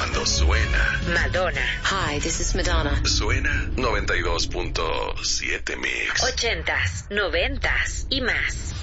cuando suena. Madonna. Hi, this is Madonna. Suena 92.7 Mix. 80s, 90s y más.